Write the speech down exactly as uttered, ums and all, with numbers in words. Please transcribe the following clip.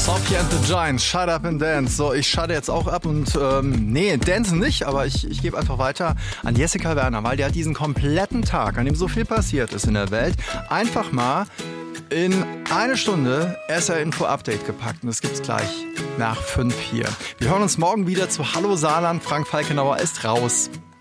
Sophie and the Giants, Shut Up and Dance. So, ich schalte jetzt auch ab und, ähm, nee, dancen nicht, aber ich, ich gebe einfach weiter an Jessica Werner, weil der hat diesen kompletten Tag, an dem so viel passiert ist in der Welt, einfach mal in eine Stunde S R Info Update gepackt. Und das gibt's gleich nach fünf hier. Wir hören uns morgen wieder zu Hallo Saarland. Frank Falkenauer ist raus.